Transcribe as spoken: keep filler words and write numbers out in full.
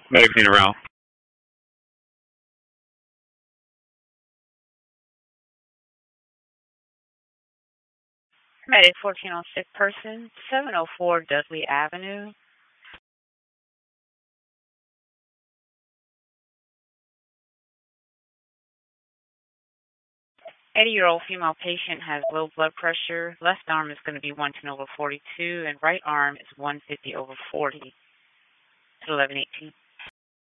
Magazine around. Medic fourteen oh six person, seven oh four Dudley Avenue. eighty-year-old female patient has low blood pressure. Left arm is going to be one ten over forty-two, and right arm is one fifty over forty. eleven eighteen.